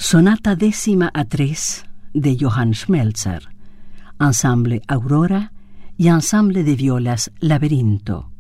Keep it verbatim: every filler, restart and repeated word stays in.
Sonata décima a tres de Johann Schmelzer, Ensemble Aurora y Ensemble de violas Laberinto.